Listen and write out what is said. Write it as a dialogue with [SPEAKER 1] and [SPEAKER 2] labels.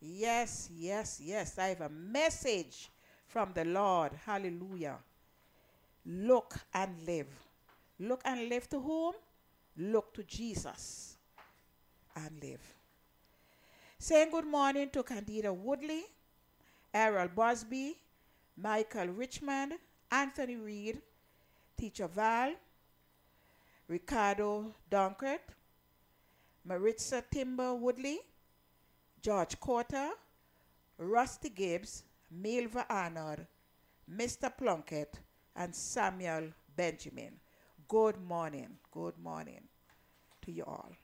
[SPEAKER 1] Yes, yes, yes. I have a message from the Lord. Hallelujah. Look and live. Look and live to whom? Look to Jesus and live. Saying good morning to Candida Woodley, Errol Bosby, Michael Richmond, Anthony Reed, Teacher Val, Ricardo Donkert, Maritza Timber Woodley, George Corter, Rusty Gibbs, Milva Arnold, Mr. Plunkett, and Samuel Benjamin. Good morning to you all.